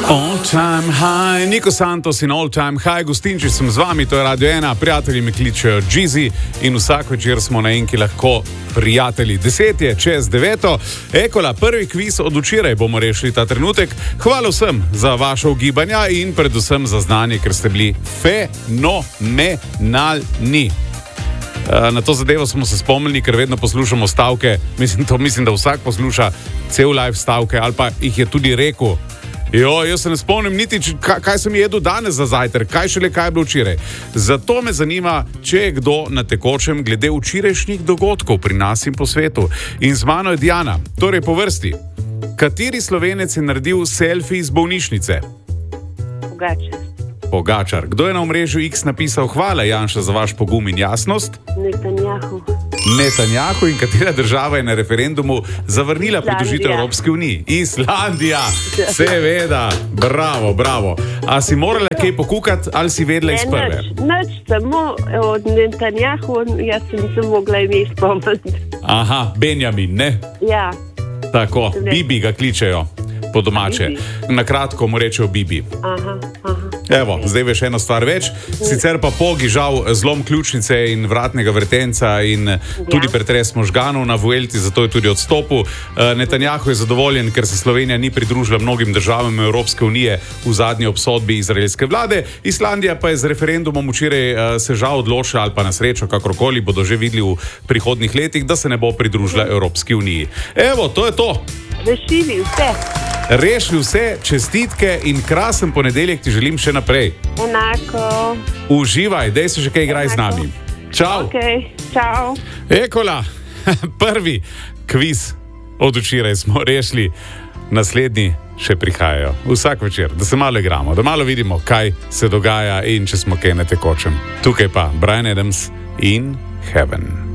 All time high, Niko Santos in all time high, gostinči sem z vami, to je Radio 1, prijatelji me kličejo Jeezy in vsak večer smo na enki lahko prijatelji. 10 je čez 9. Ekola, prvi kviz od včeraj bomo rešili ta trenutek. Hvala vsem za vaše ugibanja in predvsem za znanje, ker ste bili fenomenalni. Na to zadevo smo se spomnili, ker vedno poslušamo stavke. Mislim, da vsak posluša cel live stavke ali pa jih je tudi rekel. Jaz se ne spomnim niti, kaj sem jedel danes za zajtrk, kaj je bilo včeraj. Zato me zanima, če je kdo na tekočem glede včerajšnjih dogodkov pri nas in po svetu. In z mano je Diana. Torej po vrsti. Kateri Slovenec je naredil selfie iz bolnišnice? Pogačar. Kdo je na omrežju X napisal hvala Janša za vaš pogum in jasnost? Netanjahu. In katera država je na referendumu zavrnila pridružitev Evropski uniji? Islandija. Seveda. Bravo. A si morala kaj pokukati ali si vedela iz prve? Nič, samo od Netanjahu, jaz sem se mogla ime spomniti. Aha, Benjamin, ne? Ja. Tako, Bibi ga kličejo po domače. Na kratko mu rečejo Bibi. Aha. Evo, zdaj veš eno stvar več. Sicer pa Pogi žal zlom ključnice in vratnega vretenca in tudi pretres možganov na Vuelti, zato je tudi odstopil. Netanjahu je zadovoljen, ker se Slovenija ni pridružila mnogim državam Evropske unije v zadnji obsodbi izraelske vlade. Islandija pa je z referendumom včeraj se žal odločila, ali pa na srečo, kakorkoli bodo že videli v prihodnih letih, da se ne bo pridružila Evropski uniji. Evo, to je to. Rešili vse, čestitke in krasen ponedeljek ti želim še naprej. Enako. Uživaj, dej se že kaj igraj z nami. Čau. Okay, čau. Ekola, prvi kviz od včeraj smo rešili, naslednji še prihajajo. Vsak večer, da se malo igramo, da malo vidimo, kaj se dogaja in če smo kaj na tekočem. Tukaj pa Bryan Adams in Heaven.